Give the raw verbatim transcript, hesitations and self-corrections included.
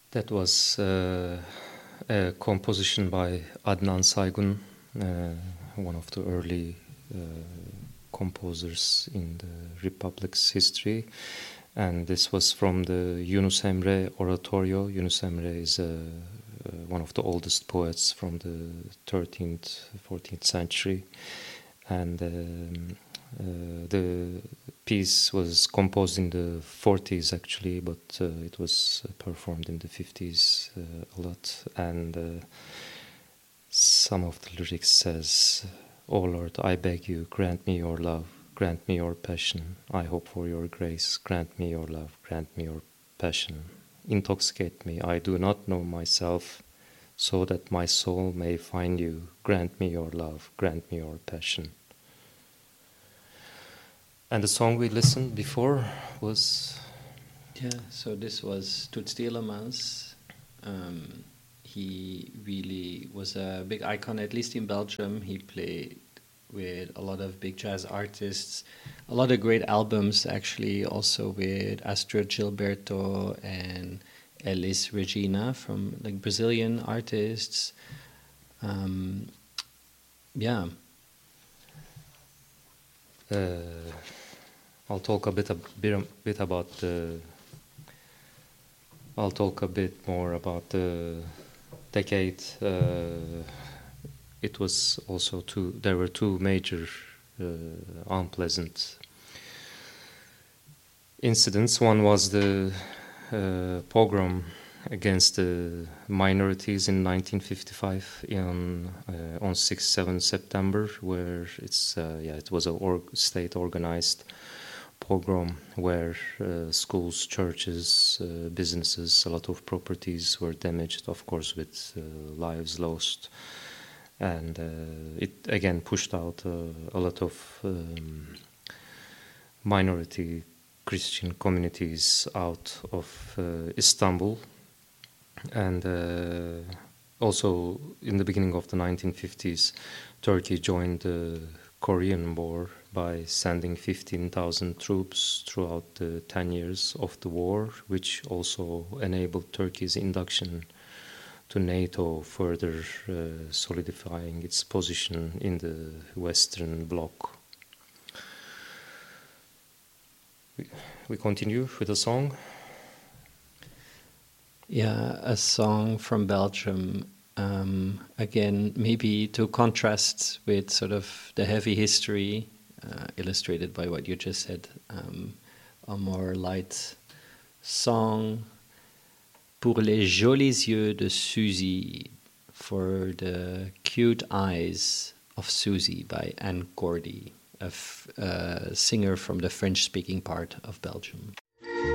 That was uh, a composition by Adnan Saygun, uh, one of the early uh, composers in the Republic's history. And this was from the Yunus Emre Oratorio. Yunus Emre is uh, uh, one of the oldest poets from the thirteenth, fourteenth century. And um, uh, the piece was composed in the forties actually, but uh, it was uh, performed in the fifties uh, a lot. And uh, some of the lyrics says, "Oh Lord, I beg you, grant me your love, grant me your passion. I hope for your grace, grant me your love, grant me your passion. Intoxicate me, I do not know myself, so that my soul may find you. Grant me your love, grant me your passion." And the song we listened before was... Yeah, so this was Toots Thielemans. Um, he really was a big icon, at least in Belgium. He played with a lot of big jazz artists, a lot of great albums actually, also with Astrid Gilberto and Elis Regina from like Brazilian artists. Um, yeah. Uh, I'll talk a bit, a bit, bit about the... I'll talk a bit more about the decade. Uh, it was also two... There were two major uh, unpleasant incidents. One was the uh, pogrom against the minorities in nineteen fifty-five in, uh, on sixth, seventh September, where it's uh, yeah it was a or- state-organized pogrom where uh, schools, churches, uh, businesses, a lot of properties were damaged, of course, with uh, lives lost, and uh, it again pushed out uh, a lot of um, minority Christian communities out of uh, Istanbul. And uh, also in the beginning of the nineteen fifties, Turkey joined the Korean War by sending fifteen thousand troops throughout the ten years of the war, which also enabled Turkey's induction to NATO, further uh, solidifying its position in the Western Bloc. We, we continue with a song. Yeah, a song from Belgium. Um, again, maybe to contrast with sort of the heavy history uh, illustrated by what you just said. Um, a more light song, Pour les jolis yeux de Suzy, for the cute eyes of Suzy by Anne Cordy, a f- uh, singer from the French-speaking part of Belgium.